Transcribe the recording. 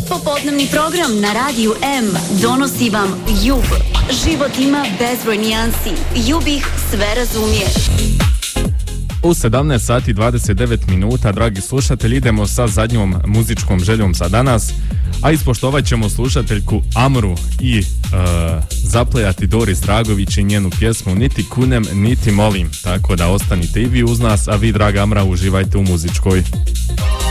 Popodnevni program na Radiju M donosi vam Jub. Život ima bezbroj nijansi. Jub ih sve razumije. U 17 sati 29 minuta, dragi slušatelji, idemo sa zadnjom muzičkom željom za danas, a ispoštovat ćemo slušateljku Amru i zaplejati Doris Dragović i njenu pjesmu Niti kunem, niti molim. Tako da ostanite i vi uz nas, a vi, draga Amra, uživajte u muzičkoj.